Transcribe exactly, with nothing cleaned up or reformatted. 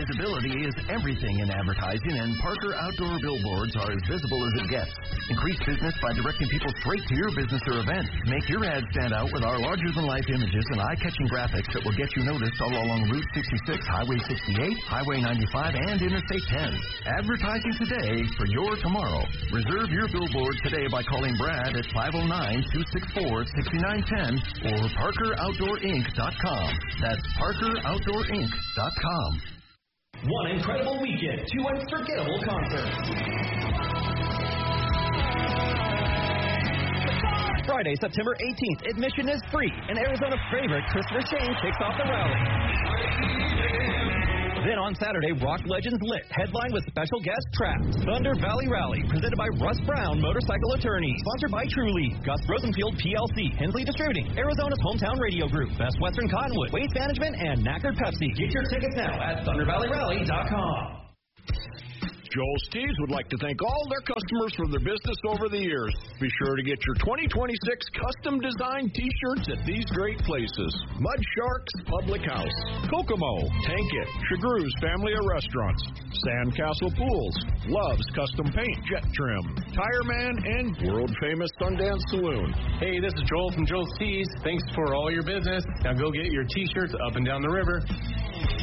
Visibility is everything in advertising, and Parker Outdoor Billboards are as visible as it gets. Increase business by directing people straight to your business or event. Make your ad stand out with our larger-than-life images and eye-catching graphics that will get you noticed all along Route sixty-six, Highway sixty-eight, Highway ninety-five, and Interstate ten. Advertising today for your tomorrow. Reserve your billboard today by calling Brad at five oh nine, two six four, six nine one oh or parker outdoor inc dot com. That's parker outdoor inc dot com. One incredible weekend, two unforgettable concerts. Friday, September eighteenth, admission is free, and Arizona's favorite, Christopher Shane, kicks off the rally. Then on Saturday, Rock Legends Lit, headline with special guest Traps. Thunder Valley Rally, presented by Russ Brown, Motorcycle Attorney. Sponsored by Truly, Gus Rosenfield P L C, Hensley Distributing, Arizona's Hometown Radio Group, Best Western Cottonwood, Waste Management, and Knackered Pepsi. Get your tickets now at thunder valley rally dot com. Joel Steves would like to thank all their customers for their business over the years. Be sure to get your twenty twenty-six custom designed t-shirts at these great places: Mud Sharks Public House, Kokomo, Tank It, Chagrew's Family of Restaurants, Sandcastle Pools, Love's Custom Paint, Jet Trim, Tire Man, and world-famous Sundance Saloon. Hey, this is Joel from Joel Steves. Thanks for all your business. Now go get your t-shirts up and down the river.